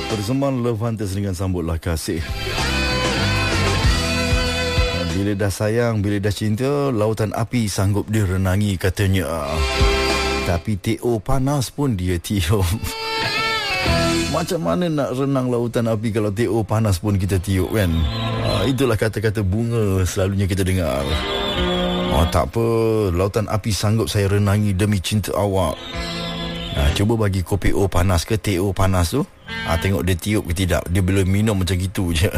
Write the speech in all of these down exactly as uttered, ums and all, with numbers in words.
Persembahan Love Hunters dengan Sambutlah Kasih. Bila dah sayang, bila dah cinta, lautan api sanggup direnangi katanya. Tapi T O panas pun dia tiup. Macam mana nak renang lautan api kalau T O panas pun kita tiup kan? Ha, itulah kata-kata bunga selalunya kita dengar. Oh, tak apa, lautan api sanggup saya renangi demi cinta awak. Ha, cuba bagi kopi O panas ke T O panas tu. Ha, tengok dia tiup ke tidak. Dia boleh minum macam gitu je.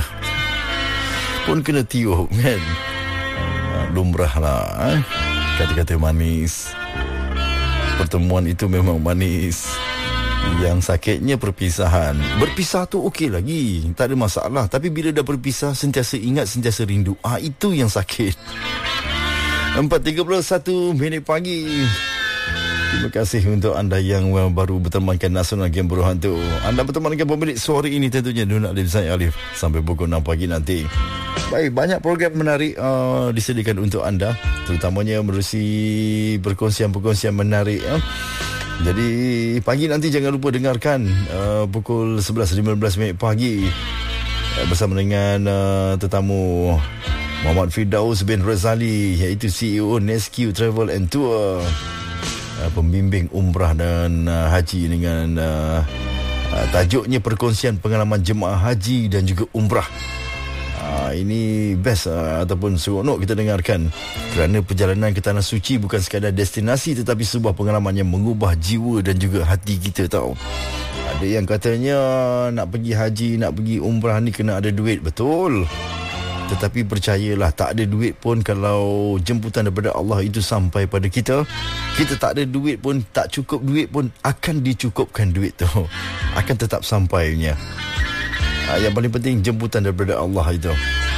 Pun kena tiup kan. Ha, lumrah lah. Ha? Kata-kata manis. Pertemuan itu memang manis. Yang sakitnya perpisahan. Berpisah tu okey lagi, tak ada masalah. Tapi bila dah berpisah, sentiasa ingat, sentiasa rindu. Ah, itu yang sakit. empat tiga puluh satu minit pagi. Terima kasih untuk anda yang baru bertemankan Nasional Game Buruh Hantu. Anda bertemankan pemilik suara ini tentunya Nur Alif Zaid Alif sampai pukul enam pagi nanti. Baik, banyak program menarik uh, disediakan untuk anda, terutamanya menerusi perkongsian-perkongsian menarik. Uh. Jadi pagi nanti jangan lupa dengarkan uh, pukul sebelas lima belas minit pagi uh, bersama dengan uh, tetamu Muhammad Firdaus bin Razali, iaitu C E O Nesque Travel and Tour, uh, pembimbing umrah dan uh, haji dengan uh, uh, tajuknya perkongsian pengalaman jemaah haji dan juga umrah. Uh, ini best uh, ataupun seronok kita dengarkan, kerana perjalanan ke Tanah Suci bukan sekadar destinasi tetapi sebuah pengalaman yang mengubah jiwa dan juga hati kita tahu. Ada yang katanya nak pergi haji, nak pergi umrah ni kena ada duit. Betul. Tetapi percayalah, tak ada duit pun kalau jemputan daripada Allah itu sampai pada kita, kita tak ada duit pun, tak cukup duit pun, akan dicukupkan duit tu. Akan tetap sampainya. Yang paling penting jemputan daripada Allah itu.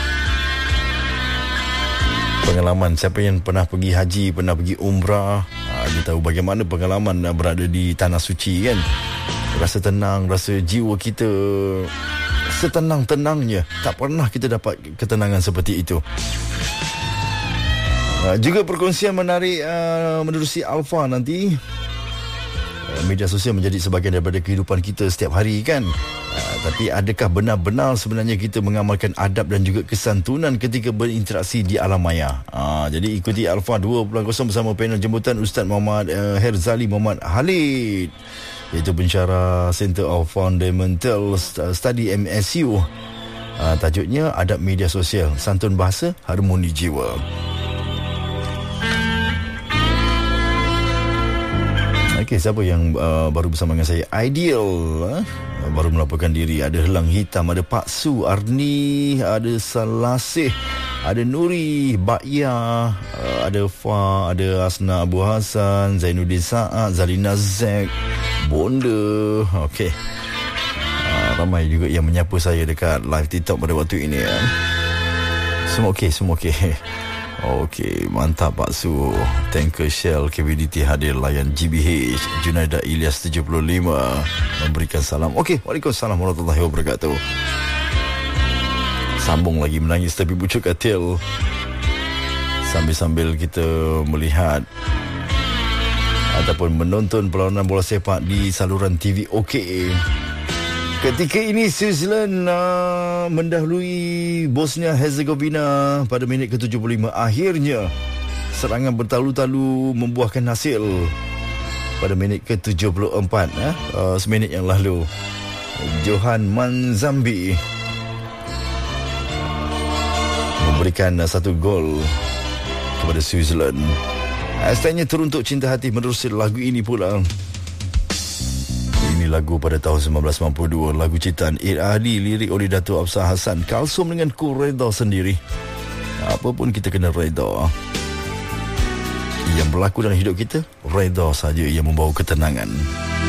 Pengalaman, siapa yang pernah pergi haji, pernah pergi umrah, dia tahu bagaimana pengalaman berada di Tanah Suci kan. Rasa tenang, rasa jiwa kita setenang-tenangnya. Tak pernah kita dapat ketenangan seperti itu. Juga perkongsian menarik uh, menerusi Alfa nanti. Media sosial menjadi sebahagian daripada kehidupan kita setiap hari kan. Uh, tapi adakah benar-benar sebenarnya kita mengamalkan adab dan juga kesantunan ketika berinteraksi di alam maya? Uh, jadi ikuti Alfa dua kosong bersama panel jemputan Ustaz Muhammad uh, Herzali Muhammad Khalid, iaitu pensyarah Center of Fundamental Study M S U. Uh, tajuknya Adab Media Sosial, Santun Bahasa, Harmoni Jiwa. Okey, siapa yang uh, baru bersama dengan saya? Ideal uh, baru melaporkan diri. Ada Helang Hitam, ada Pak Su, Arni, ada Salasih, ada Nuri, Bakya, uh, ada Fa, ada Asna Abu Hassan, Zainuddin Sa'ad, Zalina Zek, Bonda. Okey, uh, ramai juga yang menyapa saya dekat live TikTok pada waktu ini ya. Semua okey, semua okey. Okey, mantap Pak Su. Tanker Shell K B D T hadir layan G B H. Junaida Ilyas tujuh puluh lima memberikan salam. Okey, Waalaikumsalam warahmatullahi wabarakatuh. Sambung lagi menangis tapi bucuk katil, sambil-sambil kita melihat ataupun menonton perlawanan bola sepak di saluran T V O K. Ketika ini Switzerland uh, mendahului Bosnia Herzegovina pada minit ke tujuh puluh lima. Akhirnya serangan bertalu-talu membuahkan hasil pada minit ke tujuh puluh empat, eh? uh, seminit yang lalu. Johan Manzambi memberikan uh, satu gol kepada Switzerland. Hashtagnya teruntuk cinta hati menerusi lagu ini pula. Ini lagu pada tahun sembilan belas sembilan puluh dua, lagu ciptaan Ir Ahli, lirik oleh Datuk Absar Hassan, Kalsum dengan ku reda sendiri. Apa pun kita kena reda. Yang berlaku dalam hidup kita, reda saja yang membawa ketenangan.